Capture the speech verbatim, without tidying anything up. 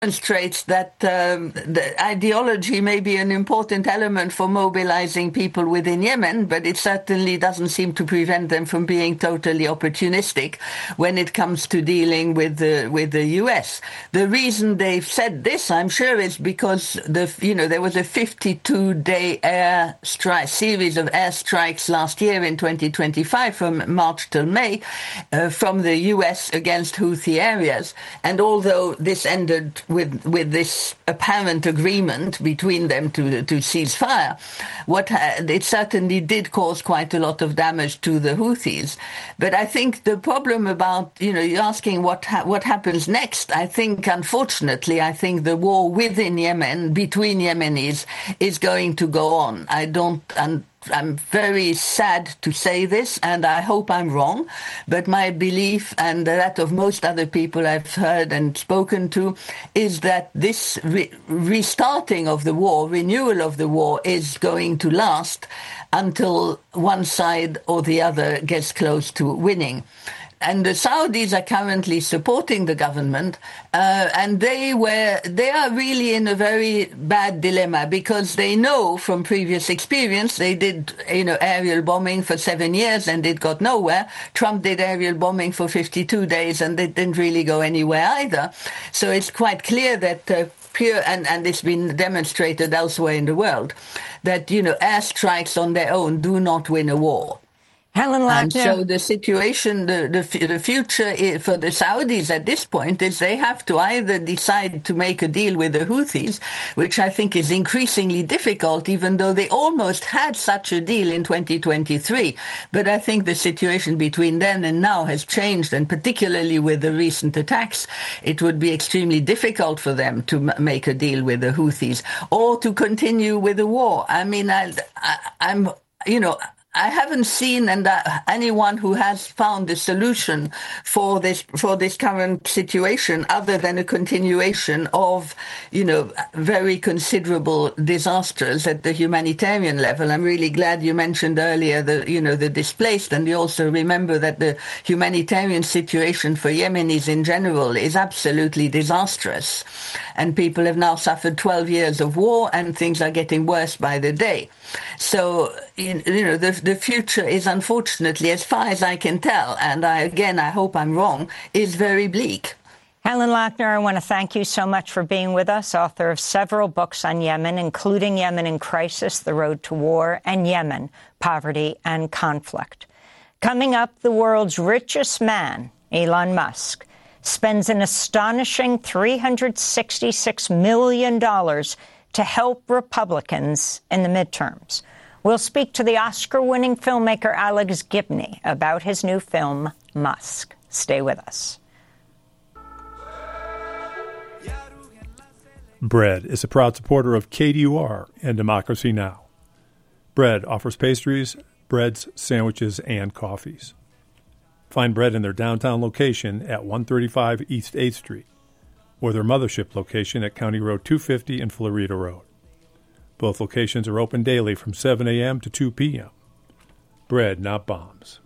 demonstrates that um, the ideology may be an important element for mobilizing people within Yemen, but it certainly doesn't seem to prevent them from being totally opportunistic when it comes to dealing with the with the U S. The reason they've said this, I'm sure, is because the you know there was a fifty-two day air strike series of airstrikes last year in twenty twenty-five from March till May uh, from the U S against Houthi areas, and although this ended with with this apparent agreement between them to to cease fire, what ha- it certainly did cause quite a lot of damage to the Houthis. But I think the problem about, you know, you're asking what ha- what happens next, I think, unfortunately, I think the war within Yemen, between Yemenis, is going to go on. I don't... And I'm very sad to say this, and I hope I'm wrong, but my belief, and that of most other people I've heard and spoken to, is that this re- restarting of the war, renewal of the war, is going to last until one side or the other gets close to winning. And the Saudis are currently supporting the government, uh, and they were they are really in a very bad dilemma because they know from previous experience they did you know aerial bombing for seven years and it got nowhere. Trump did aerial bombing for fifty-two days and it didn't really go anywhere either. So it's quite clear that uh, pure and and it's been demonstrated elsewhere in the world that you know airstrikes on their own do not win a war. Helen Lochner. And so the situation, the, the the future for the Saudis at this point is they have to either decide to make a deal with the Houthis, which I think is increasingly difficult, even though they almost had such a deal in twenty twenty-three. But I think the situation between then and now has changed, and particularly with the recent attacks, it would be extremely difficult for them to m- make a deal with the Houthis or to continue with the war. I mean, I, I, I'm, you know, I haven't seen and uh, anyone who has found a solution for this for this current situation other than a continuation of, you know, very considerable disasters at the humanitarian level. I'm really glad you mentioned earlier the, you know, the displaced, and you also remember that the humanitarian situation for Yemenis in general is absolutely disastrous. And people have now suffered twelve years of war and things are getting worse by the day. So, you know, the, the future is unfortunately, as far as I can tell, and I, again, I hope I'm wrong, is very bleak. Helen Lochner, I want to thank you so much for being with us, author of several books on Yemen, including Yemen in Crisis, The Road to War, and Yemen, Poverty and Conflict. Coming up, the world's richest man, Elon Musk, spends an astonishing three hundred sixty-six million dollars to help Republicans in the midterms. We'll speak to the Oscar-winning filmmaker Alex Gibney about his new film, Musk. Stay with us. Bread is a proud supporter of K D U R and Democracy Now! Bread offers pastries, breads, sandwiches, and coffees. Find Bread in their downtown location at one thirty-five East eighth Street, or their mothership location at County Road two fifty and Florida Road. Both locations are open daily from seven a.m. to two p.m. Bread, not bombs.